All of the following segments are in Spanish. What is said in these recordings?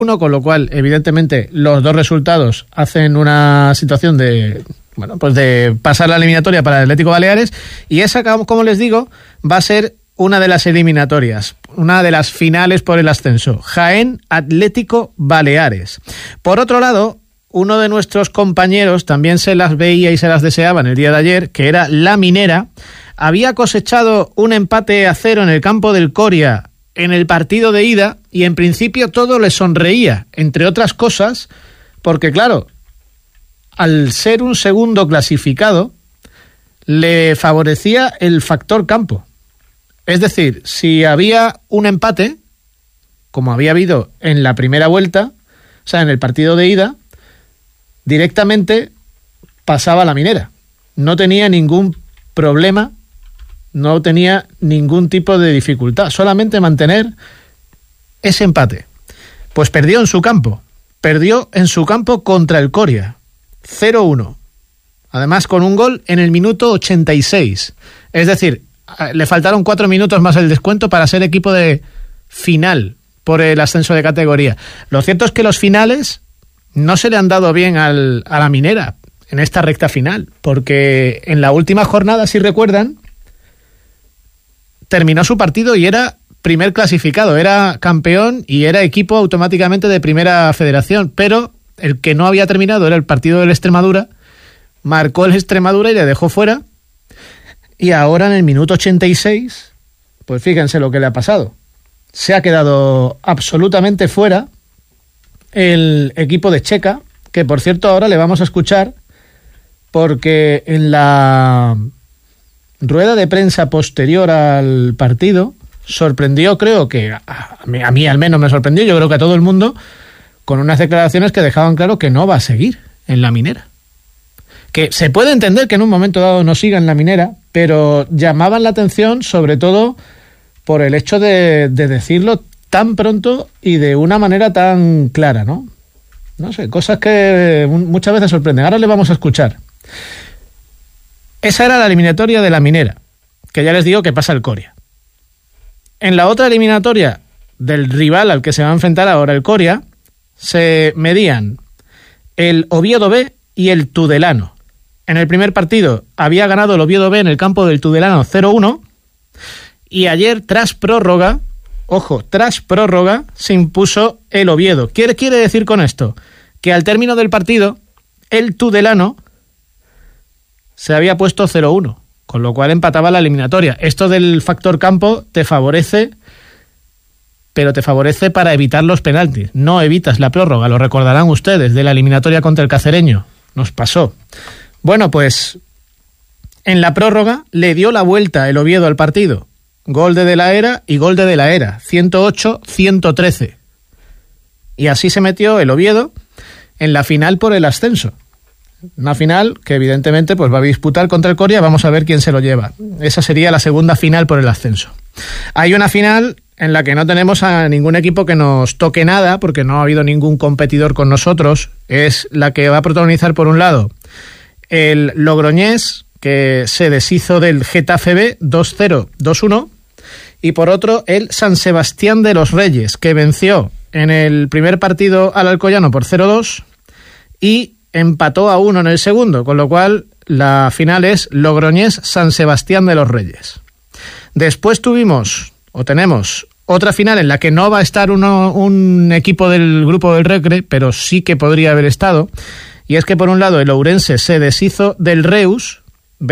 con lo cual, evidentemente, los dos resultados hacen una situación de pasar la eliminatoria para el Atlético Baleares, y esa, como les digo, va a ser una de las eliminatorias, una de las finales por el ascenso. Jaén Atlético Baleares. Por otro lado, uno de nuestros compañeros también se las veía y se las deseaba en el día de ayer, que era La Minera. Había cosechado un empate a 0 en el campo del Coria en el partido de ida, y en principio todo le sonreía, entre otras cosas, porque claro, al ser un segundo clasificado, le favorecía el factor campo. Es decir, si había un empate, como había habido en la primera vuelta, o sea, en el partido de ida, directamente pasaba La Minera. No tenía ningún problema, no tenía ningún tipo de dificultad, solamente mantener ese empate. Pues perdió en su campo contra el Coria, 0-1. Además con un gol en el minuto 86. Es decir, le faltaron 4 minutos más el descuento para ser equipo de final por el ascenso de categoría. Lo cierto es que los finales no se le han dado bien a La Minera en esta recta final, porque en la última jornada, si recuerdan, terminó su partido y era primer clasificado, era campeón y era equipo automáticamente de primera federación, pero el que no había terminado era el partido del Extremadura, marcó el Extremadura y le dejó fuera, y ahora en el minuto 86, pues fíjense lo que le ha pasado. Se ha quedado absolutamente fuera el equipo de Checa, que por cierto ahora le vamos a escuchar, porque en la rueda de prensa posterior al partido sorprendió, creo que a mí al menos me sorprendió, yo creo que a todo el mundo, con unas declaraciones que dejaban claro que no va a seguir en La Minera. Que se puede entender que en un momento dado no siga en La Minera, pero llamaban la atención sobre todo por el hecho de decirlo tan pronto y de una manera tan clara, ¿no? No sé, cosas que muchas veces sorprenden. Ahora le vamos a escuchar. Esa era la eliminatoria de La Minera, que ya les digo que pasa el Coria. En la otra eliminatoria del rival al que se va a enfrentar ahora el Coria, se medían el Oviedo B y el Tudelano. En el primer partido había ganado el Oviedo B en el campo del Tudelano 0-1, y ayer, tras prórroga, se impuso el Oviedo. ¿Qué quiere decir con esto? Que al término del partido, el Tudelano se había puesto 0-1, con lo cual empataba la eliminatoria. Esto del factor campo te favorece, pero te favorece para evitar los penaltis. No evitas la prórroga, lo recordarán ustedes, de la eliminatoria contra el Cacereño. Nos pasó. Bueno, pues en la prórroga le dio la vuelta el Oviedo al partido. Gol de la Era y gol de la Era, 108-113. Y así se metió el Oviedo en la final por el ascenso. Una final que evidentemente pues va a disputar contra el Coria, vamos a ver quién se lo lleva. Esa sería la segunda final por el ascenso. Hay una final en la que no tenemos a ningún equipo que nos toque nada, porque no ha habido ningún competidor con nosotros. Es la que va a protagonizar, por un lado, el Logroñés, que se deshizo del Getafe B 2-0, 2-1, y por otro el San Sebastián de los Reyes, que venció en el primer partido al Alcoyano por 0-2 y empató a 1 en el segundo, con lo cual la final es Logroñés-San Sebastián de los Reyes. Después tenemos otra final en la que no va a estar un equipo del grupo del Recre, pero sí que podría haber estado, y es que por un lado el Ourense se deshizo del Reus,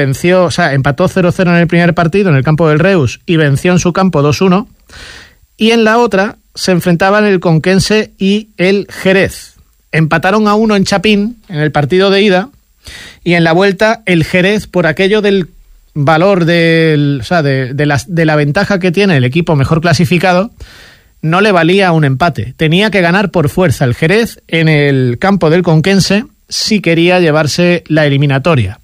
empató 0-0 en el primer partido en el campo del Reus y venció en su campo 2-1, y en la otra se enfrentaban el Conquense y el Jerez. Empataron a 1 en Chapín en el partido de ida, y en la vuelta el Jerez, por aquello del valor de la ventaja que tiene el equipo mejor clasificado, no le valía un empate. Tenía que ganar por fuerza el Jerez en el campo del Conquense si quería llevarse la eliminatoria.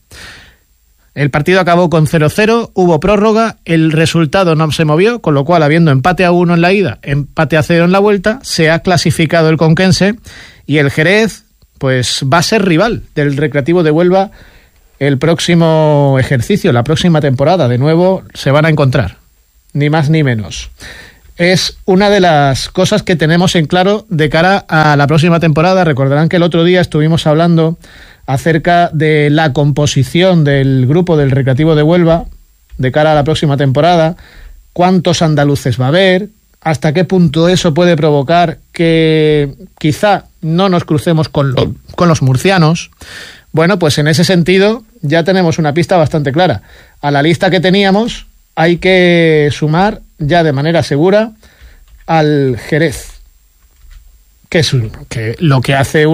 El partido acabó con 0-0, hubo prórroga, el resultado no se movió, con lo cual, habiendo empate a 1 en la ida, empate a 0 en la vuelta, se ha clasificado el Conquense, y el Jerez pues va a ser rival del Recreativo de Huelva el próximo ejercicio, la próxima temporada. De nuevo se van a encontrar, ni más ni menos. es una de las cosas que tenemos en claro de cara a la próxima temporada. Recordarán que el otro día estuvimos hablando acerca de la composición del grupo del Recreativo de Huelva de cara a la próxima temporada, cuántos andaluces va a haber, hasta qué punto eso puede provocar que quizá no nos crucemos con los murcianos. Bueno, pues en ese sentido ya tenemos una pista bastante clara. A la lista que teníamos hay que sumar ya de manera segura al Jerez. Que lo que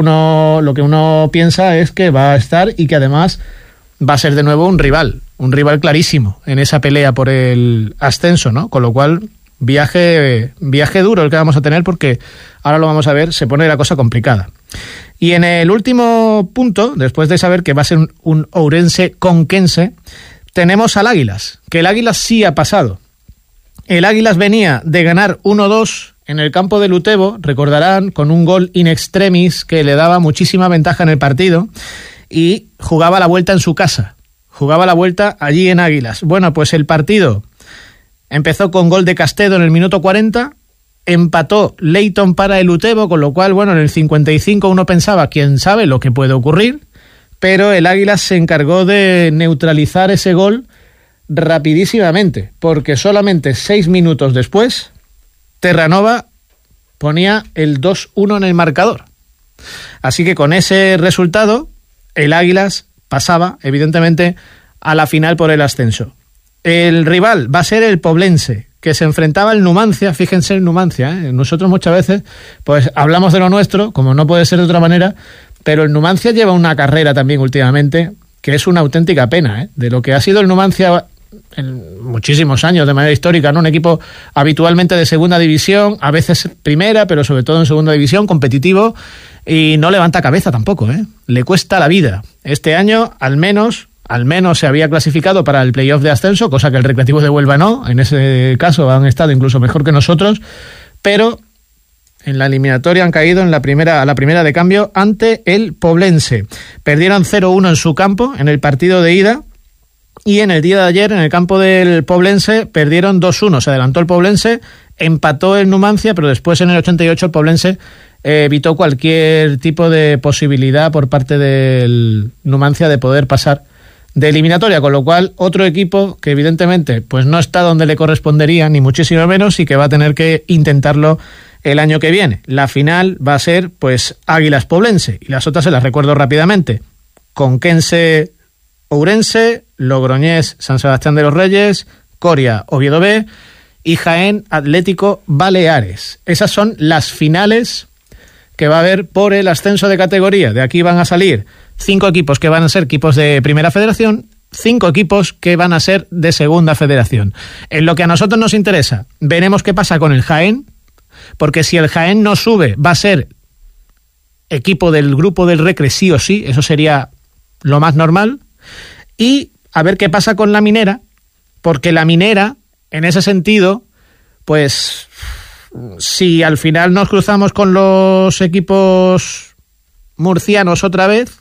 uno piensa es que va a estar y que además va a ser de nuevo un rival clarísimo en esa pelea por el ascenso, ¿no? Con lo cual, viaje duro el que vamos a tener, porque ahora lo vamos a ver, se pone la cosa complicada. Y en el último punto, después de saber que va a ser un Ourense-Conquense, tenemos al Águilas, que el Águilas sí ha pasado. El Águilas venía de ganar 1-2 en el campo de Lutebo, recordarán, con un gol in extremis que le daba muchísima ventaja en el partido, y jugaba la vuelta en su casa, jugaba la vuelta allí en Águilas. Bueno, pues el partido empezó con gol de Castedo en el minuto 40, empató Leighton para el Lutebo, con lo cual, bueno, en el 55 uno pensaba, quién sabe lo que puede ocurrir, pero el Águilas se encargó de neutralizar ese gol rapidísimamente, porque solamente 6 minutos después Terranova ponía el 2-1 en el marcador. Así que con ese resultado el Águilas pasaba, evidentemente, a la final por el ascenso. El rival va a ser el Poblense, que se enfrentaba al Numancia. Fíjense el Numancia, ¿eh? Nosotros muchas veces pues hablamos de lo nuestro, como no puede ser de otra manera, pero el Numancia lleva una carrera también últimamente que es una auténtica pena, ¿eh? De lo que ha sido el Numancia en muchísimos años de manera histórica, ¿no? Un equipo habitualmente de segunda división, a veces primera, pero sobre todo en segunda división, competitivo, y no levanta cabeza tampoco, ¿eh? Le cuesta la vida. Este año, al menos se había clasificado para el playoff de ascenso, cosa que el Recreativo de Huelva no. En ese caso han estado incluso mejor que nosotros, pero en la eliminatoria han caído a la primera de cambio ante el Poblense. Perdieron 0-1 en su campo en el partido de ida, y en el día de ayer en el campo del Poblense perdieron 2-1. Se adelantó el Poblense, empató el Numancia, pero después en el 88 el Poblense evitó cualquier tipo de posibilidad por parte del Numancia de poder pasar de eliminatoria, con lo cual otro equipo que evidentemente pues no está donde le correspondería, ni muchísimo menos, y que va a tener que intentarlo el año que viene. La final va a ser pues Águilas Poblense, y las otras se las recuerdo rápidamente: Conquense Ourense, Logroñés San Sebastián de los Reyes, Coria Oviedo B y Jaén Atlético Baleares. Esas son las finales que va a haber por el ascenso de categoría. De aquí van a salir 5 equipos que van a ser equipos de Primera Federación, 5 equipos que van a ser de Segunda Federación. En lo que a nosotros nos interesa, veremos qué pasa con el Jaén, porque si el Jaén no sube, va a ser equipo del grupo del Recre sí o sí, eso sería lo más normal. Y a ver qué pasa con la Minera, porque la Minera, en ese sentido, pues si al final nos cruzamos con los equipos murcianos otra vez,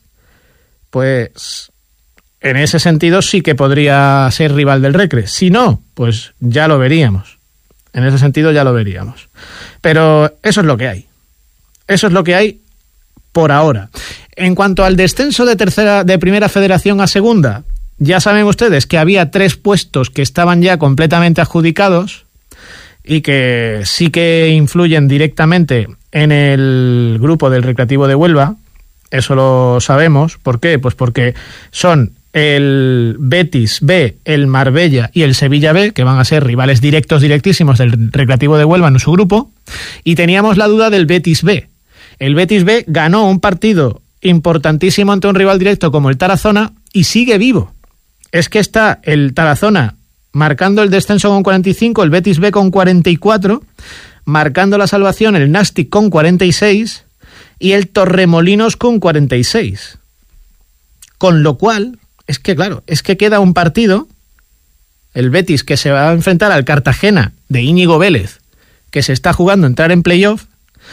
pues en ese sentido sí que podría ser rival del Recre. Si no, pues ya lo veríamos. En ese sentido ya lo veríamos. Pero eso es lo que hay. Eso es lo que hay por ahora. En cuanto al descenso de Primera Federación a Segunda, ya saben ustedes que había 3 puestos que estaban ya completamente adjudicados y que sí que influyen directamente en el grupo del Recreativo de Huelva. Eso lo sabemos. ¿Por qué? Pues porque son el Betis B, el Marbella y el Sevilla B, que van a ser rivales directísimos del Recreativo de Huelva en su grupo. Y teníamos la duda del Betis B. El Betis B ganó un partido importantísimo ante un rival directo como el Tarazona y sigue vivo. Es que está el Tarazona marcando el descenso con 45, el Betis B con 44, marcando la salvación el Nastic con 46 y el Torremolinos con 46. Con lo cual, es que claro, es que queda un partido, el Betis, que se va a enfrentar al Cartagena de Íñigo Vélez, que se está jugando entrar en playoff,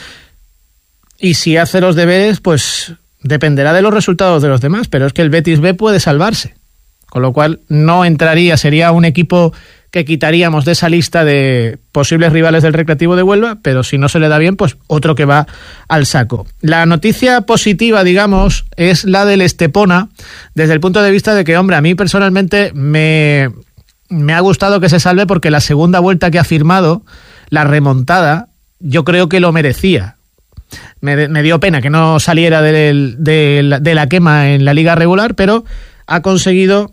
y si hace los deberes, pues dependerá de los resultados de los demás, pero es que el Betis B puede salvarse, con lo cual no entraría, sería un equipo que quitaríamos de esa lista de posibles rivales del Recreativo de Huelva, pero si no se le da bien, pues otro que va al saco. La noticia positiva, digamos, es la del Estepona, desde el punto de vista de que, hombre, a mí personalmente me ha gustado que se salve, porque la segunda vuelta que ha firmado, la remontada, yo creo que lo merecía. Me dio pena que no saliera de la quema en la liga regular, pero ha conseguido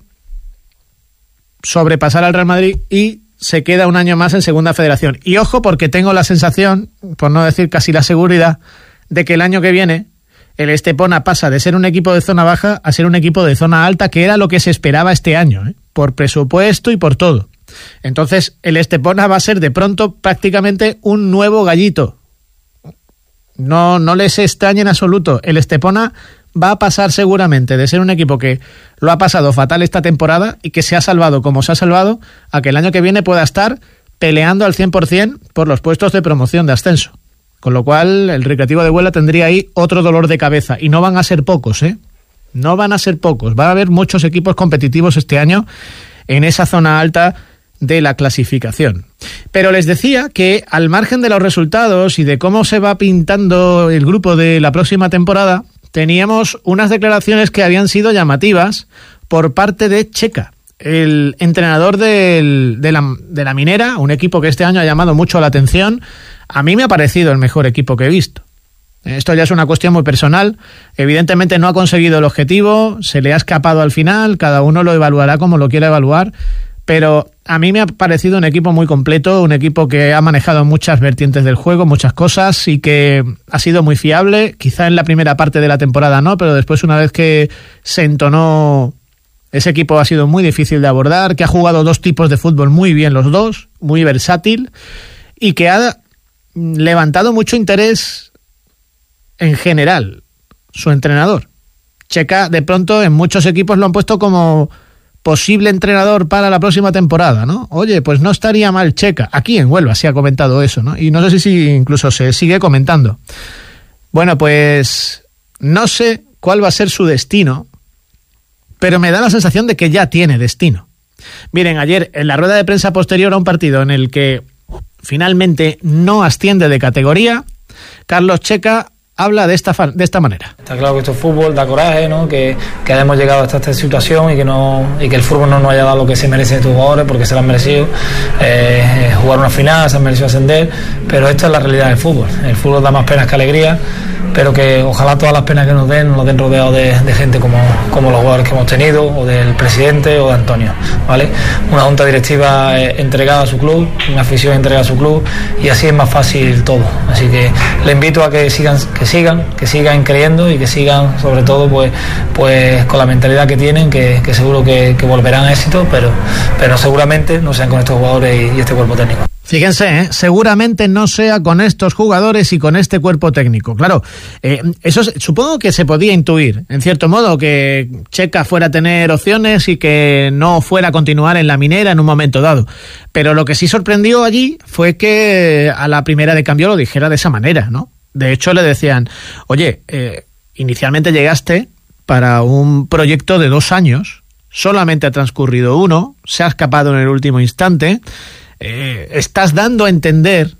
sobrepasar al Real Madrid y se queda un año más en Segunda Federación. Y ojo, porque tengo la sensación, por no decir casi la seguridad, de que el año que viene el Estepona pasa de ser un equipo de zona baja a ser un equipo de zona alta, que era lo que se esperaba este año, por presupuesto y por todo. Entonces el Estepona va a ser de pronto prácticamente un nuevo Gallito. No les extrañe en absoluto. El Estepona va a pasar seguramente de ser un equipo que lo ha pasado fatal esta temporada y que se ha salvado como se ha salvado, a que el año que viene pueda estar peleando al 100% por los puestos de promoción de ascenso. Con lo cual el Recreativo de Huelva tendría ahí otro dolor de cabeza. Y no van a ser pocos, No van a ser pocos. Va a haber muchos equipos competitivos este año en esa zona alta de la clasificación. Pero les decía que, al margen de los resultados y de cómo se va pintando el grupo de la próxima temporada, teníamos unas declaraciones que habían sido llamativas por parte de Checa, el entrenador de la Minera, un equipo que este año ha llamado mucho la atención. A mí me ha parecido el mejor equipo que he visto. Esto ya es una cuestión muy personal. Evidentemente no ha conseguido el objetivo, se le ha escapado al final, cada uno lo evaluará como lo quiera evaluar, pero a mí me ha parecido un equipo muy completo, un equipo que ha manejado muchas vertientes del juego, muchas cosas, y que ha sido muy fiable. Quizá en la primera parte de la temporada no, pero después, una vez que se entonó, ese equipo ha sido muy difícil de abordar, que ha jugado dos tipos de fútbol muy bien los dos, muy versátil, y que ha levantado mucho interés en general su entrenador. Checa, de pronto, en muchos equipos lo han puesto como posible entrenador para la próxima temporada, ¿no? Oye, pues no estaría mal Checa. Aquí en Huelva se ha comentado eso, ¿no? Y no sé si incluso se sigue comentando. Bueno, pues no sé cuál va a ser su destino, pero me da la sensación de que ya tiene destino. Miren, ayer en la rueda de prensa posterior a un partido en el que finalmente no asciende de categoría, Carlos Checa habla de esta manera. Está claro que esto es fútbol, da coraje, ¿no? Que hayamos llegado hasta esta situación y que el fútbol no nos haya dado lo que se merecen estos jugadores, porque se lo han merecido. Jugar una final, se han merecido ascender, pero esta es la realidad del fútbol. El fútbol da más penas que alegría, pero que ojalá todas las penas que nos den rodeados de gente como los jugadores que hemos tenido, o del presidente o de Antonio, ¿vale? Una junta directiva entregada a su club, una afición entregada a su club, y así es más fácil todo. Así que le invito a que sigan creyendo y que sigan, sobre todo, pues con la mentalidad que tienen, que seguro que volverán a éxito, pero seguramente no sean con estos jugadores y este cuerpo técnico. Fíjense, seguramente no sea con estos jugadores y con este cuerpo técnico. Claro, eso supongo que se podía intuir, en cierto modo, que Checa fuera a tener opciones y que no fuera a continuar en la Minera en un momento dado. Pero lo que sí sorprendió allí fue que a la primera de cambio lo dijera de esa manera, ¿no? De hecho, le decían, oye, inicialmente llegaste para un proyecto de 2 años, solamente ha transcurrido 1, se ha escapado en el último instante, estás dando a entender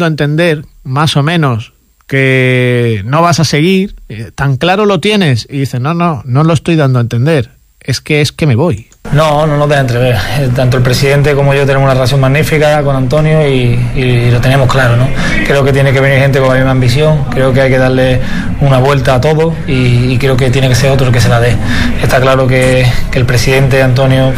más o menos que no vas a seguir, tan claro lo tienes, y dice, no lo estoy dando a entender, es que me voy. No nos deja entrever. Tanto el presidente como yo tenemos una relación magnífica con Antonio y lo tenemos claro, ¿no? Creo que tiene que venir gente con la misma ambición, creo que hay que darle una vuelta a todo y creo que tiene que ser otro el que se la dé. Está claro que el presidente Antonio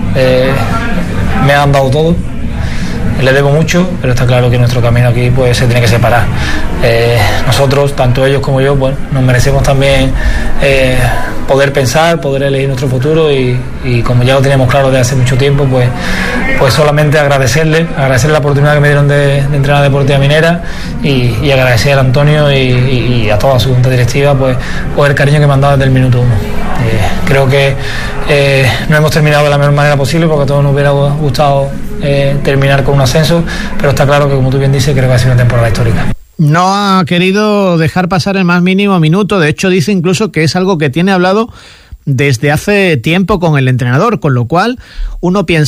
me ha dado todo. Le debo mucho, pero está claro que nuestro camino aquí pues se tiene que separar. Nosotros, tanto ellos como yo, bueno, nos merecemos también poder pensar, poder elegir nuestro futuro y como ya lo teníamos claro desde hace mucho tiempo, pues solamente agradecerle la oportunidad que me dieron de entrenar a Deportiva Minera y agradecer a Antonio y a toda su junta directiva pues el cariño que me han dado desde el minuto 1. Creo que no hemos terminado de la mejor manera posible, porque a todos nos hubiera gustado terminar con un ascenso, pero está claro que, como tú bien dices, creo que ha sido una temporada histórica. No ha querido dejar pasar el más mínimo minuto, de hecho dice incluso que es algo que tiene hablado desde hace tiempo con el entrenador, con lo cual uno piensa,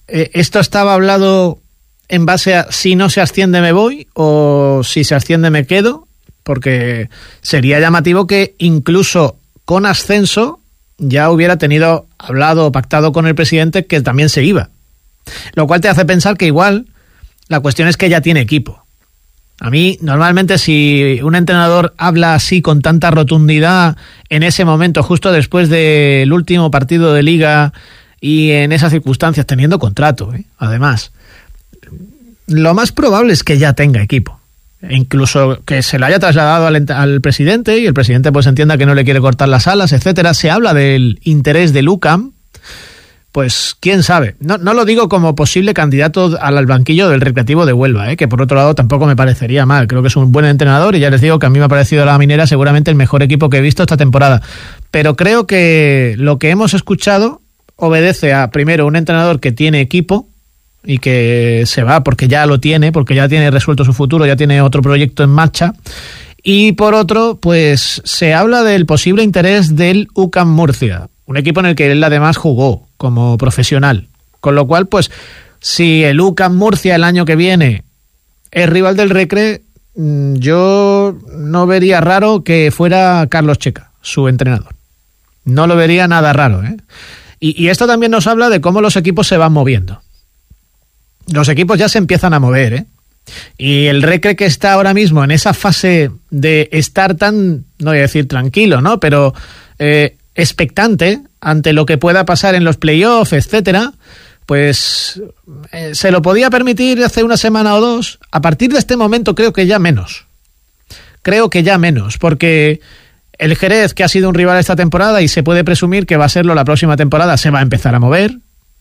¿esto estaba hablado en base a si no se asciende me voy o si se asciende me quedo? Porque sería llamativo que incluso con ascenso ya hubiera tenido hablado o pactado con el presidente que también se iba. Lo cual te hace pensar que igual la cuestión es que ya tiene equipo. A mí, normalmente, si un entrenador habla así con tanta rotundidad en ese momento, justo después del último partido de Liga y en esas circunstancias, teniendo contrato, además, lo más probable es que ya tenga equipo. Incluso que se lo haya trasladado al presidente y el presidente pues entienda que no le quiere cortar las alas, etcétera. Se habla del interés del UCAM. Pues quién sabe. No lo digo como posible candidato al banquillo del Recreativo de Huelva, que por otro lado tampoco me parecería mal. Creo que es un buen entrenador y ya les digo que a mí me ha parecido la Minera seguramente el mejor equipo que he visto esta temporada. Pero creo que lo que hemos escuchado obedece a, primero, un entrenador que tiene equipo y que se va porque ya lo tiene, porque ya tiene resuelto su futuro, ya tiene otro proyecto en marcha. Y por otro, pues se habla del posible interés del UCAM Murcia, un equipo en el que él además jugó como profesional. Con lo cual, pues, si el UCAM Murcia el año que viene es rival del Recre, yo no vería raro que fuera Carlos Checa, su entrenador. No lo vería nada raro, Y esto también nos habla de cómo los equipos se van moviendo. Los equipos ya se empiezan a mover, Y el Recre, que está ahora mismo en esa fase de estar tan, no voy a decir tranquilo, ¿no? Pero expectante ante lo que pueda pasar en los playoffs, etcétera, pues se lo podía permitir hace una semana o dos. A partir de este momento creo que ya menos, porque el Jerez, que ha sido un rival esta temporada y se puede presumir que va a serlo la próxima temporada, se va a empezar a mover.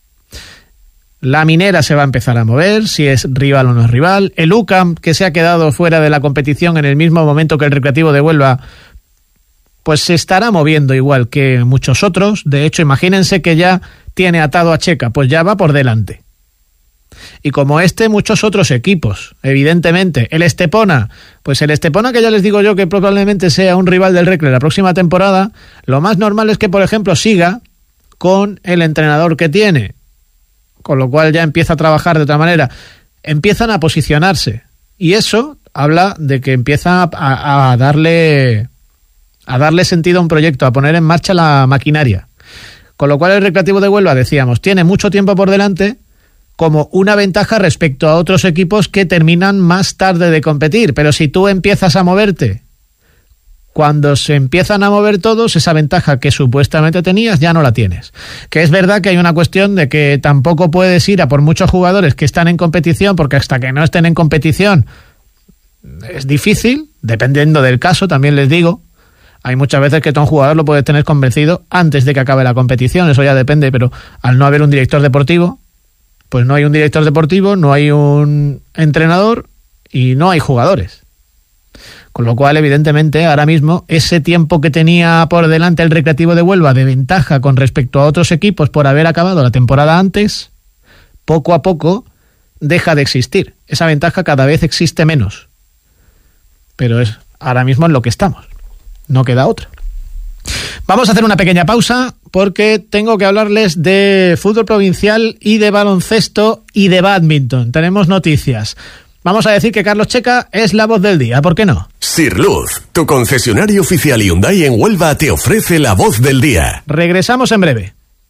La Minera se va a empezar a mover, si es rival o no es rival. El UCAM, que se ha quedado fuera de la competición en el mismo momento que el Recreativo de Huelva, pues se estará moviendo igual que muchos otros. De hecho, imagínense que ya tiene atado a Checa, pues ya va por delante. Y como muchos otros equipos, evidentemente. El Estepona, pues el Estepona, que ya les digo yo que probablemente sea un rival del Recre la próxima temporada, lo más normal es que, por ejemplo, siga con el entrenador que tiene, con lo cual ya empieza a trabajar de otra manera. Empiezan a posicionarse. Y eso habla de que empieza a darle sentido a un proyecto, a poner en marcha la maquinaria. Con lo cual el Recreativo de Huelva, decíamos, tiene mucho tiempo por delante como una ventaja respecto a otros equipos que terminan más tarde de competir. Pero si tú empiezas a moverte, cuando se empiezan a mover todos, esa ventaja que supuestamente tenías ya no la tienes. Que es verdad que hay una cuestión de que tampoco puedes ir a por muchos jugadores que están en competición, porque hasta que no estén en competición es difícil, dependiendo del caso, también les digo. Hay muchas veces que todo un jugador lo puedes tener convencido antes de que acabe la competición, eso ya depende, pero al no haber un director deportivo, pues no hay un director deportivo, no hay un entrenador y no hay jugadores. Con lo cual, evidentemente, ahora mismo, ese tiempo que tenía por delante el Recreativo de Huelva de ventaja con respecto a otros equipos por haber acabado la temporada antes, poco a poco deja de existir. Esa ventaja cada vez existe menos. Pero es ahora mismo en lo que estamos. No queda otra. Vamos a hacer una pequeña pausa porque tengo que hablarles de fútbol provincial y de baloncesto y de bádminton. Tenemos noticias. Vamos a decir que Carlos Checa es la voz del día, ¿por qué no? Sirluz, tu concesionario oficial Hyundai en Huelva, te ofrece la voz del día. Regresamos en breve.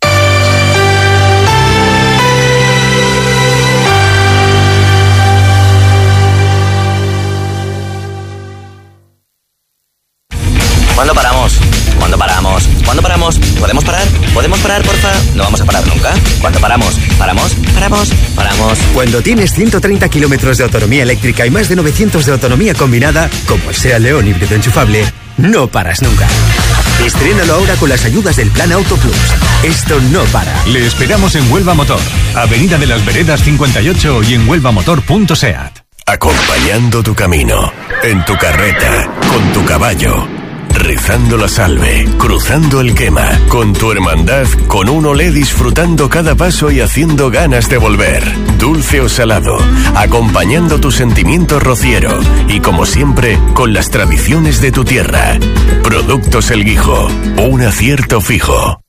¿Cuándo paramos? ¿Cuándo paramos? ¿Cuándo paramos? ¿Podemos parar? ¿Podemos parar, porfa? No vamos a parar nunca. ¿Cuándo paramos? ¿Paramos? ¿Paramos? ¿Paramos? Cuando tienes 130 kilómetros de autonomía eléctrica y más de 900 de autonomía combinada, como el SEAT León híbrido enchufable, no paras nunca. Estrénalo ahora con las ayudas del Plan Auto Plus. Esto no para. Le esperamos en Huelva Motor, Avenida de las Veredas 58 y en huelvamotor.seat. Acompañando tu camino, en tu carreta, con tu caballo, rizando la salve, cruzando el quema, con tu hermandad, con un olé disfrutando cada paso y haciendo ganas de volver. Dulce o salado, acompañando tu sentimiento rociero y como siempre, con las tradiciones de tu tierra. Productos El Guijo, un acierto fijo.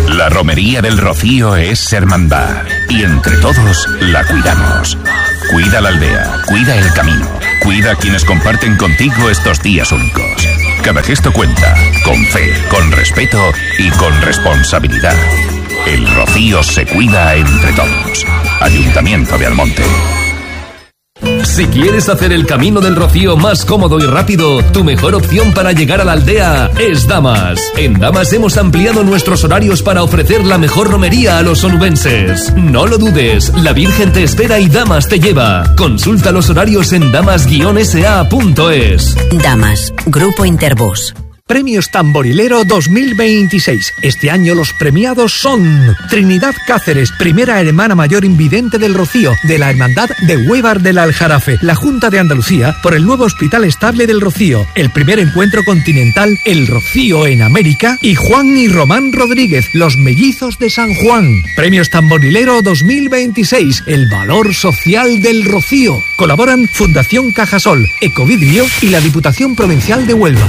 La romería del Rocío es hermandad y entre todos la cuidamos. Cuida la aldea, cuida el camino, cuida a quienes comparten contigo estos días únicos. Cada gesto cuenta, con fe, con respeto y con responsabilidad. El Rocío se cuida entre todos. Ayuntamiento de Almonte. Si quieres hacer el camino del Rocío más cómodo y rápido, tu mejor opción para llegar a la aldea es Damas. En Damas hemos ampliado nuestros horarios para ofrecer la mejor romería a los onubenses. No lo dudes, la Virgen te espera y Damas te lleva. Consulta los horarios en damas-sa.es. Damas, Grupo Interbus. Premios Tamborilero 2026. Este año los premiados son Trinidad Cáceres, primera hermana mayor invidente del Rocío, de la Hermandad de Huévar del Aljarafe, la Junta de Andalucía por el nuevo Hospital Estable del Rocío, el primer encuentro continental El Rocío en América y Juan y Román Rodríguez, los mellizos de San Juan. Premios Tamborilero 2026, el valor social del Rocío. Colaboran Fundación Cajasol, Ecovidrio y la Diputación Provincial de Huelva.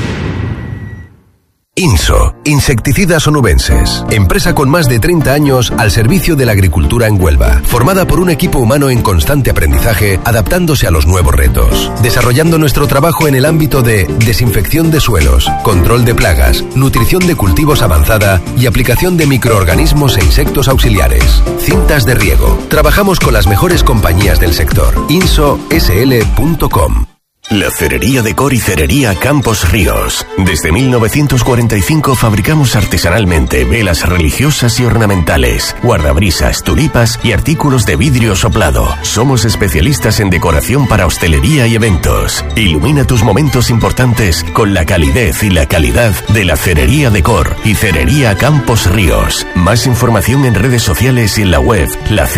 Inso, insecticidas onubenses, empresa con más de 30 años al servicio de la agricultura en Huelva, formada por un equipo humano en constante aprendizaje, adaptándose a los nuevos retos, desarrollando nuestro trabajo en el ámbito de desinfección de suelos, control de plagas, nutrición de cultivos avanzada y aplicación de microorganismos e insectos auxiliares, cintas de riego. Trabajamos con las mejores compañías del sector. insosl.com. La Cerería Decor y Cerería Campos Ríos. Desde 1945 fabricamos artesanalmente velas religiosas y ornamentales, guardabrisas, tulipas y artículos de vidrio soplado. Somos especialistas en decoración para hostelería y eventos. Ilumina tus momentos importantes con la calidez y la calidad de la Cerería Decor y Cerería Campos Ríos. Más información en redes sociales y en la web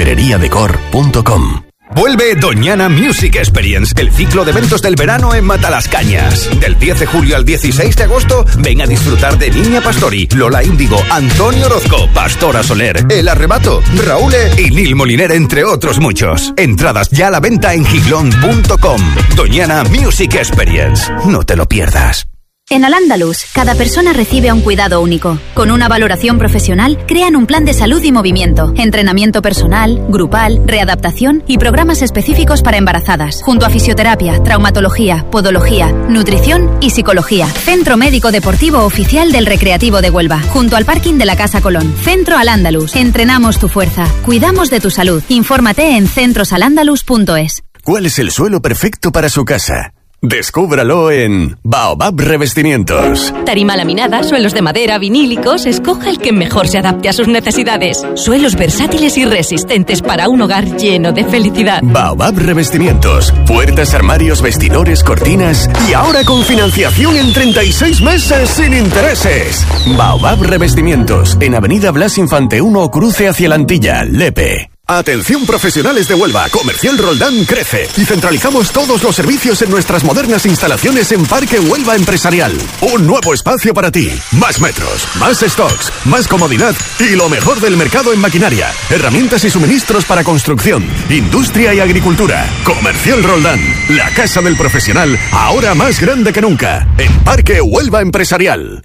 lacereriadecor.com. Vuelve Doñana Music Experience, el ciclo de eventos del verano en Matalascañas. Del 10 de julio al 16 de agosto, ven a disfrutar de Niña Pastori, Lola Índigo, Antonio Orozco, Pastora Soler, El Arrebato, Raúl y Lil Moliner, entre otros muchos. Entradas ya a la venta en giglón.com. Doñana Music Experience, no te lo pierdas. En Al-Ándalus, cada persona recibe un cuidado único. Con una valoración profesional, crean un plan de salud y movimiento, entrenamiento personal, grupal, readaptación y programas específicos para embarazadas, junto a fisioterapia, traumatología, podología, nutrición y psicología. Centro Médico Deportivo Oficial del Recreativo de Huelva, junto al parking de la Casa Colón. Centro Al-Ándalus. Entrenamos tu fuerza, cuidamos de tu salud. Infórmate en centrosalandalus.es. ¿Cuál es el suelo perfecto para su casa? Descúbralo en Baobab Revestimientos. Tarima laminada, suelos de madera, vinílicos, escoja el que mejor se adapte a sus necesidades. Suelos versátiles y resistentes para un hogar lleno de felicidad. Baobab Revestimientos. Puertas, armarios, vestidores, cortinas y ahora con financiación en 36 meses sin intereses. Baobab Revestimientos, en Avenida Blas Infante 1, cruce hacia la Antilla, Lepe. Atención profesionales de Huelva, Comercial Roldán crece y centralizamos todos los servicios en nuestras modernas instalaciones en Parque Huelva Empresarial. Un nuevo espacio para ti, más metros, más stocks, más comodidad y lo mejor del mercado en maquinaria, herramientas y suministros para construcción, industria y agricultura. Comercial Roldán, la casa del profesional, ahora más grande que nunca, en Parque Huelva Empresarial.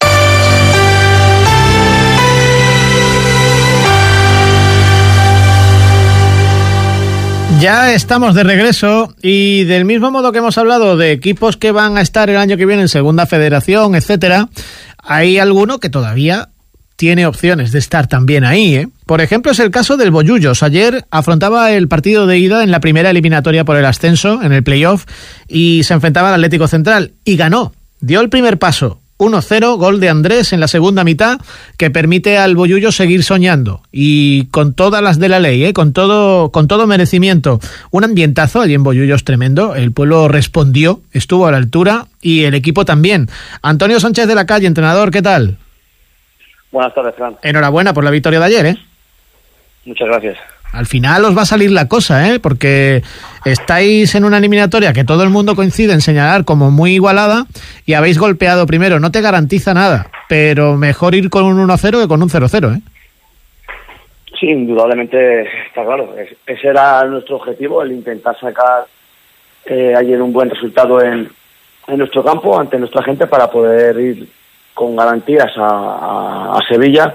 Ya estamos de regreso y del mismo modo que hemos hablado de equipos que van a estar el año que viene en Segunda Federación, etcétera, hay alguno que todavía tiene opciones de estar también ahí, ¿eh? Por ejemplo, es el caso del Bollullos. Ayer afrontaba el partido de ida en la primera eliminatoria por el ascenso, en el playoff, y se enfrentaba al Atlético Central y ganó. Dio el primer paso. 1-0, gol de Andrés en la segunda mitad, que permite al Bollullo seguir soñando y con todas las de la ley, con todo merecimiento. Un ambientazo allí en Bollullos tremendo, el pueblo respondió, estuvo a la altura y el equipo también. Antonio Sánchez de la Calle, entrenador, ¿qué tal? Buenas tardes, Fran. Enhorabuena por la victoria de ayer, ¿eh? Muchas gracias. Al final os va a salir la cosa, porque estáis en una eliminatoria que todo el mundo coincide en señalar como muy igualada y habéis golpeado primero. No te garantiza nada, pero mejor ir con un 1-0 que con un 0-0, ¿eh? Sí, indudablemente está claro. Ese era nuestro objetivo, el intentar sacar ayer un buen resultado en nuestro campo, ante nuestra gente, para poder ir con garantías a Sevilla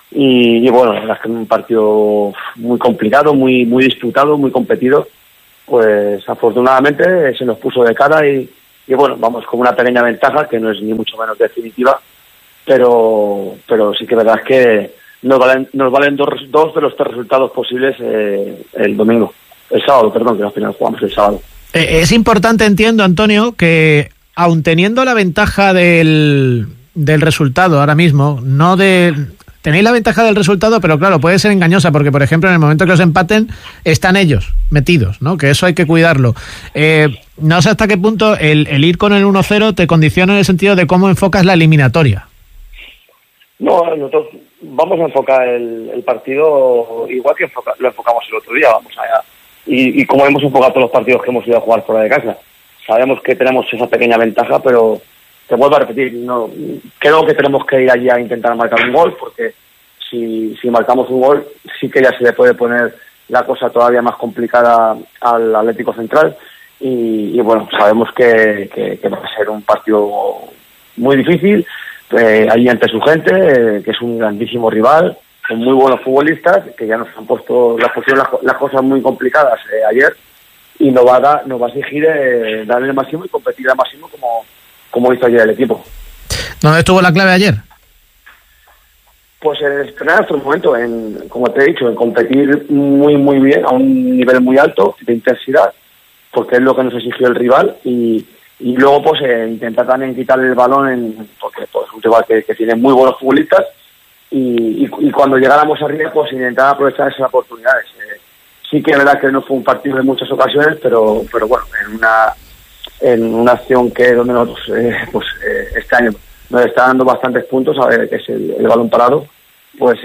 y bueno, la verdad es que un partido muy complicado, muy disputado, muy competido. Pues afortunadamente se nos puso de cara y bueno, vamos con una pequeña ventaja que no es ni mucho menos definitiva, pero sí que verdad es que nos valen dos de los 3 resultados posibles el sábado, que al final jugamos el sábado. Es importante, entiendo, Antonio, que aun teniendo la ventaja del resultado ahora mismo, tenéis la ventaja del resultado, pero claro, puede ser engañosa, porque por ejemplo en el momento que os empaten están ellos metidos, ¿no? Que eso hay que cuidarlo. No sé hasta qué punto el ir con el 1-0 te condiciona en el sentido de cómo enfocas la eliminatoria. No, nosotros vamos a enfocar el partido igual que lo enfocamos el otro día, vamos allá. Y como hemos enfocado todos los partidos que hemos ido a jugar fuera de casa. Sabemos que tenemos esa pequeña ventaja, pero te vuelvo a repetir, no, creo que tenemos que ir allí a intentar marcar un gol, porque si marcamos un gol sí que ya se le puede poner la cosa todavía más complicada al Atlético Central y bueno, sabemos que va a ser un partido muy difícil, allí ante su gente, que es un grandísimo rival, con muy buenos futbolistas, que ya nos han puesto las cosas muy complicadas ayer, y nos va a exigir dar el máximo y competir al máximo como hizo ayer el equipo. ¿Dónde estuvo la clave ayer? Pues en entrenar hasta el momento, como te he dicho, en competir muy bien, a un nivel muy alto de intensidad, porque es lo que nos exigió el rival, y luego pues intentar también quitarle el balón, porque pues, es un rival que tiene muy buenos futbolistas, y cuando llegáramos arriba pues intentar aprovechar esas oportunidades. Sí que es verdad que no fue un partido en muchas ocasiones, pero bueno, en una acción donde nosotros este año nos está dando bastantes puntos, que es el balón parado, pues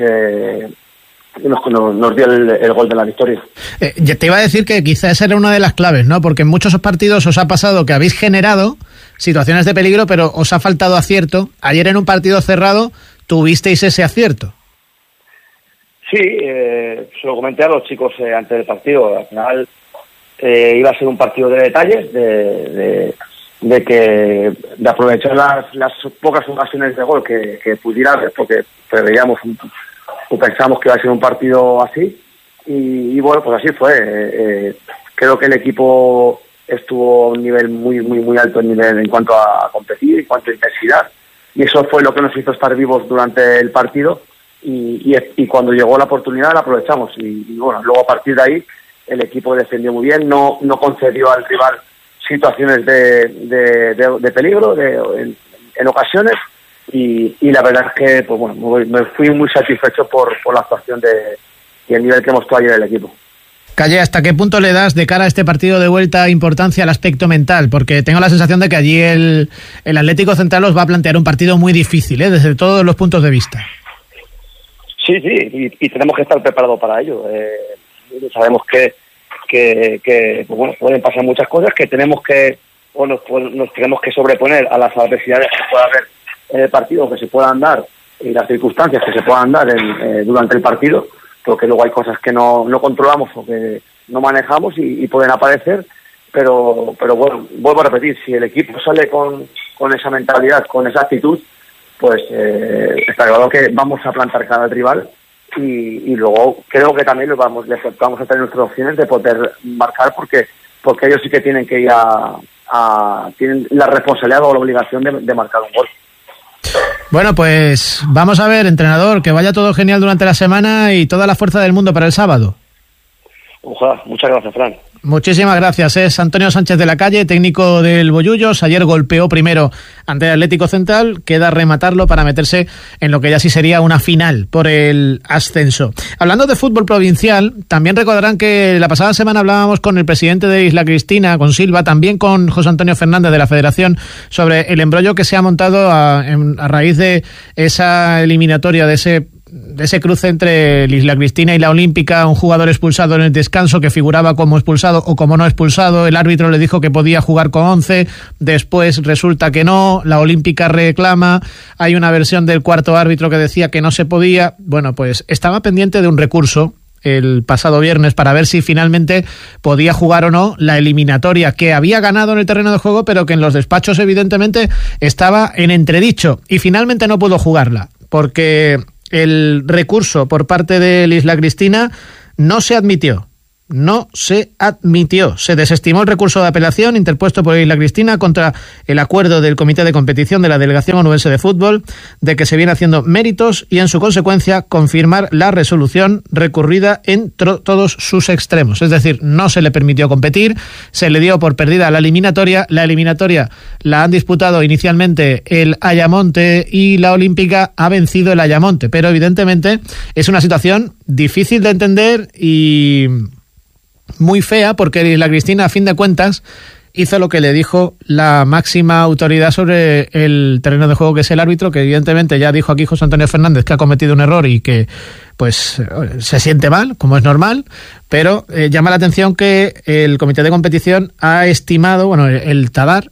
nos dio el gol de la victoria. Te iba a decir que quizás esa era una de las claves, ¿no? Porque en muchos partidos os ha pasado que habéis generado situaciones de peligro, pero os ha faltado acierto. Ayer en un partido cerrado tuvisteis ese acierto. Sí, se lo comenté a los chicos antes del partido. Al final iba a ser un partido de detalles, de aprovechar las pocas ocasiones de gol que pudiera haber, porque preveíamos o pensamos que iba a ser un partido así, y bueno, pues así fue. Creo que el equipo estuvo a un nivel muy alto en cuanto a competir, en cuanto a intensidad, y eso fue lo que nos hizo estar vivos durante el partido, y cuando llegó la oportunidad la aprovechamos, y bueno, luego a partir de ahí el equipo defendió muy bien, no concedió al rival situaciones de peligro en ocasiones, y la verdad es que pues bueno, me fui muy satisfecho por la actuación y el nivel que mostró ayer el equipo. Calle, ¿hasta qué punto le das de cara a este partido de vuelta importancia al aspecto mental? Porque tengo la sensación de que allí el Atlético Central os va a plantear un partido muy difícil, desde todos los puntos de vista. Sí, y tenemos que estar preparados para ello. Sabemos que pues bueno, pueden pasar muchas cosas, que tenemos que nos tenemos que sobreponer a las adversidades que pueda haber en el partido, que se puedan dar, y las circunstancias que se puedan dar durante el partido, porque luego hay cosas que no controlamos o que no manejamos y pueden aparecer, pero bueno, vuelvo a repetir, si el equipo sale con esa mentalidad, con esa actitud, pues está claro que vamos a plantar cara al rival, y luego creo que también vamos a tener nuestras opciones de poder marcar, porque ellos sí que tienen que ir tienen la responsabilidad o la obligación de marcar un gol. Bueno, pues vamos a ver, entrenador, que vaya todo genial durante la semana y toda la fuerza del mundo para el sábado. Ojalá, muchas gracias, Fran. Muchísimas gracias. Es Antonio Sánchez de la Calle, técnico del Bollullos. Ayer golpeó primero ante el Atlético Central. Queda rematarlo para meterse en lo que ya sí sería una final por el ascenso. Hablando de fútbol provincial, también recordarán que la pasada semana hablábamos con el presidente de Isla Cristina, con Silva, también con José Antonio Fernández de la Federación, sobre el embrollo que se ha montado a raíz de esa eliminatoria, de ese cruce entre Isla Cristina y la Olímpica, un jugador expulsado en el descanso que figuraba como expulsado o como no expulsado. El árbitro le dijo que podía jugar con 11, después resulta que no, la Olímpica reclama, hay una versión del cuarto árbitro que decía que no se podía. Bueno, pues estaba pendiente de un recurso el pasado viernes para ver si finalmente podía jugar o no la eliminatoria, que había ganado en el terreno de juego, pero que en los despachos evidentemente estaba en entredicho, y finalmente no pudo jugarla, porque el recurso por parte del Isla Cristina no se admitió. Se desestimó el recurso de apelación interpuesto por Isla Cristina contra el acuerdo del Comité de Competición de la Delegación Onubense de Fútbol de que se viene haciendo méritos y en su consecuencia confirmar la resolución recurrida en todos sus extremos. Es decir, no se le permitió competir, se le dio por perdida la eliminatoria. La eliminatoria la han disputado inicialmente el Ayamonte y la Olímpica ha vencido el Ayamonte, pero evidentemente es una situación difícil de entender y muy fea, porque Isla Cristina, a fin de cuentas, hizo lo que le dijo la máxima autoridad sobre el terreno de juego, que es el árbitro, que evidentemente ya dijo aquí José Antonio Fernández que ha cometido un error y que pues se siente mal, como es normal, pero llama la atención que el Comité de Competición ha estimado, bueno, el TADA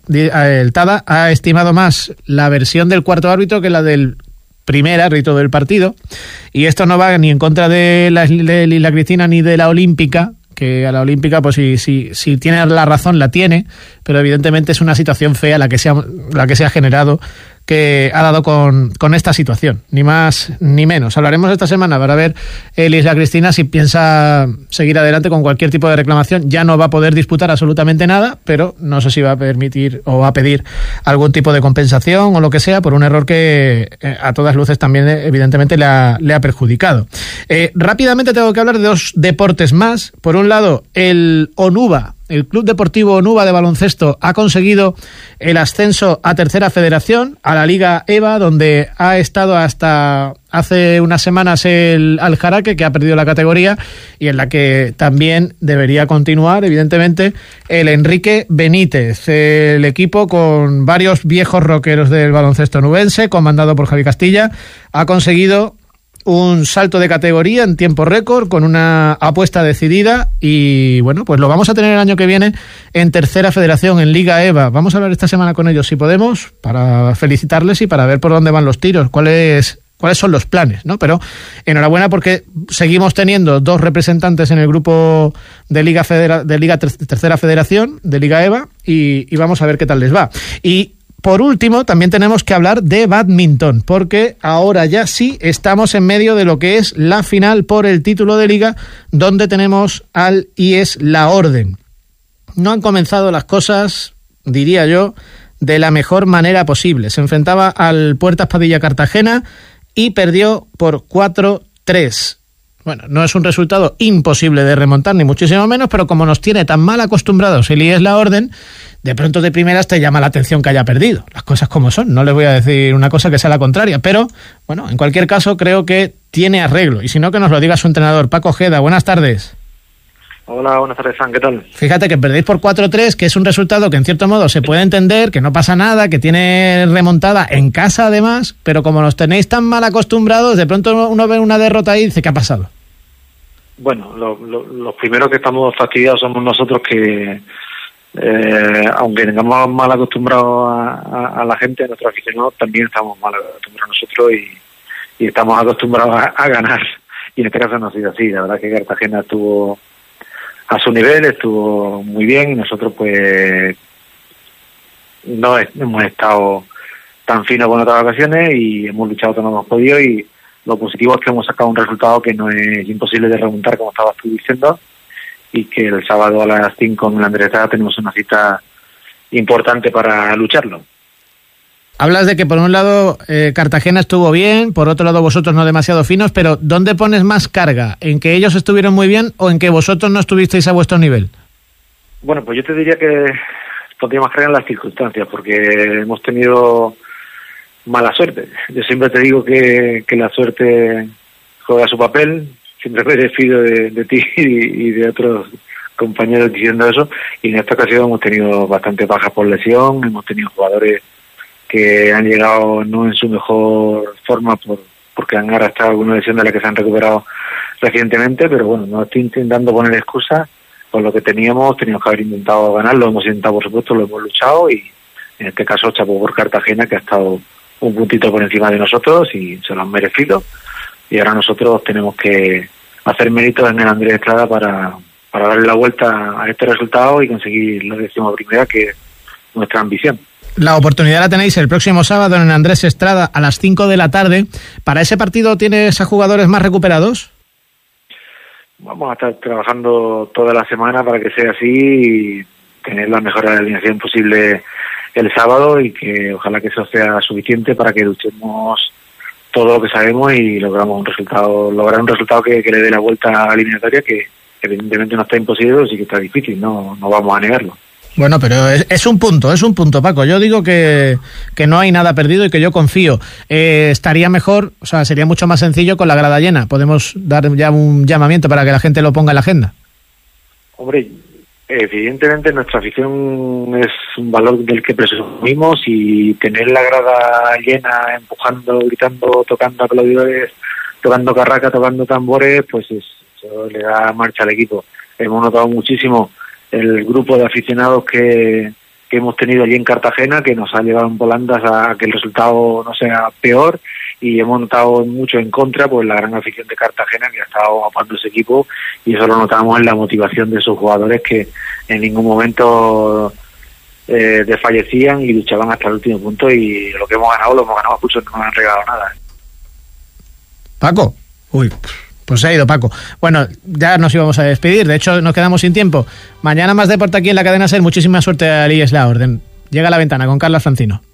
ha estimado más la versión del cuarto árbitro que la del primer árbitro del partido, y esto no va ni en contra de Isla Cristina ni de la Olímpica, que a la Olímpica, pues si tiene la razón, la tiene, pero evidentemente es una situación fea la que se ha generado, que ha dado con esta situación, ni más ni menos. Hablaremos esta semana para ver el Isla Cristina si piensa seguir adelante con cualquier tipo de reclamación. Ya no va a poder disputar absolutamente nada, pero no sé si va a permitir o va a pedir algún tipo de compensación o lo que sea por un error que a todas luces también evidentemente le ha perjudicado. Rápidamente tengo que hablar de dos deportes más. Por un lado, el Onuba. El Club Deportivo Onuba de baloncesto ha conseguido el ascenso a Tercera Federación, a la Liga EVA, donde ha estado hasta hace unas semanas el Al-Jaraque, que ha perdido la categoría, y en la que también debería continuar, evidentemente, el Enrique Benítez. El equipo, con varios viejos rockeros del baloncesto onubense, comandado por Javi Castilla, ha conseguido un salto de categoría en tiempo récord, con una apuesta decidida, y bueno, pues lo vamos a tener el año que viene en Tercera Federación, en Liga EVA. Vamos a hablar esta semana con ellos, si podemos, para felicitarles y para ver por dónde van los tiros, cuáles son los planes, ¿no? Pero enhorabuena, porque seguimos teniendo dos representantes en el grupo de Liga Tercera Federación, de Liga EVA, y vamos a ver qué tal les va. Y por último, también tenemos que hablar de bádminton, porque ahora ya sí estamos en medio de lo que es la final por el título de liga, donde tenemos al IES La Orden. No han comenzado las cosas, diría yo, de la mejor manera posible. Se enfrentaba al Puertas Padilla Cartagena y perdió por 4-3. Bueno, no es un resultado imposible de remontar, ni muchísimo menos, pero como nos tiene tan mal acostumbrados el IES La Orden, de pronto de primeras te llama la atención que haya perdido. Las cosas como son, no les voy a decir una cosa que sea la contraria, pero bueno, en cualquier caso creo que tiene arreglo, y si no, que nos lo diga su entrenador. Paco Ojeda, buenas tardes. Hola, buenas tardes, Fran, ¿qué tal? Fíjate que perdéis por 4-3, que es un resultado que en cierto modo se puede entender, que no pasa nada, que tiene remontada en casa además, pero como nos tenéis tan mal acostumbrados, de pronto uno ve una derrota ahí y dice, ¿qué ha pasado? Bueno, los primeros que estamos fastidiados somos nosotros, que aunque tengamos mal acostumbrados a la gente, a nuestros aficionados, también estamos mal acostumbrados nosotros y estamos acostumbrados a ganar, y en este caso no ha sido así. La verdad que Cartagena estuvo a su nivel, estuvo muy bien, y nosotros pues no hemos estado tan finos como en otras ocasiones y hemos luchado todo lo que hemos podido, y lo positivo es que hemos sacado un resultado que no es imposible de remontar, como estabas tú diciendo, y que el sábado a las 5 en el Andrés Estrada tenemos una cita importante para lucharlo. Hablas de que por un lado Cartagena estuvo bien, por otro lado vosotros no demasiado finos, pero ¿dónde pones más carga? ¿En que ellos estuvieron muy bien o en que vosotros no estuvisteis a vuestro nivel? Bueno, pues yo te diría que pondría más carga en las circunstancias, porque hemos tenido mala suerte. Yo siempre te digo que la suerte juega su papel. Siempre me despido de ti y de otros compañeros diciendo eso, y en esta ocasión hemos tenido bastante bajas por lesión, hemos tenido jugadores que han llegado no en su mejor forma porque han arrastrado alguna lesión de la que se han recuperado recientemente, pero bueno, no estoy intentando poner excusas. Con lo que teníamos que haber intentado ganarlo, hemos intentado, por supuesto, lo hemos luchado, y en este caso chapó por Cartagena, que ha estado un puntito por encima de nosotros y se lo han merecido, y ahora nosotros tenemos que hacer méritos en el Andrés Estrada para darle la vuelta a este resultado y conseguir la 11ª, que es nuestra ambición. La oportunidad la tenéis el próximo sábado en Andrés Estrada a las 5 de la tarde. ¿Para ese partido tienes a jugadores más recuperados? Vamos a estar trabajando toda la semana para que sea así y tener la mejor alineación posible el sábado, y que ojalá que eso sea suficiente para que luchemos todo lo que sabemos y lograr un resultado que le dé la vuelta a la eliminatoria, que evidentemente no está imposible, sí que está difícil, no vamos a negarlo. Bueno, pero es un punto, Paco. Yo digo que no hay nada perdido y que yo confío. Estaría mejor, o sea, sería mucho más sencillo con la grada llena. Podemos dar ya un llamamiento para que la gente lo ponga en la agenda. Hombre, evidentemente nuestra afición es un valor del que presumimos, y tener la grada llena, empujando, gritando, tocando aplaudidores, tocando carraca, tocando tambores, pues eso le da marcha al equipo. Hemos notado muchísimo el grupo de aficionados que hemos tenido allí en Cartagena, que nos ha llevado en volandas a que el resultado no sea peor, y hemos notado mucho en contra pues la gran afición de Cartagena, que ha estado apoyando ese equipo, y eso lo notamos en la motivación de sus jugadores, que en ningún momento desfallecían y luchaban hasta el último punto, y lo que hemos ganado a pulso, no nos han regalado nada. Paco, pues se ha ido Paco. Bueno, ya nos íbamos a despedir, de hecho nos quedamos sin tiempo. Mañana más deporte aquí en la cadena SER. Muchísima suerte a Elías La Orden. Llega a la ventana con Carlos Francino.